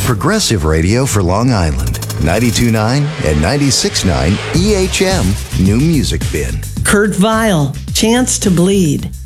progressive radio for Long Island. 92.9 and 96.9 EHM New Music Bin. Kurt Vile, Chance to Bleed.